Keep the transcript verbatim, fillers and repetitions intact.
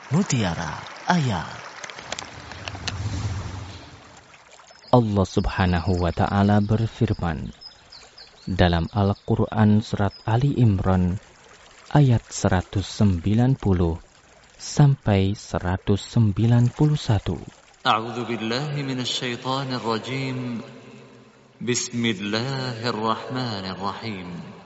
Mutiara Ayat. Allah Subhanahu wa Ta'ala berfirman dalam Al-Quran Surat Ali Imran ayat seratus sembilan puluh sampai seratus sembilan puluh satu. A'udzu billahi minasy syaithanir rajim. Bismillahirrahmanirrahim.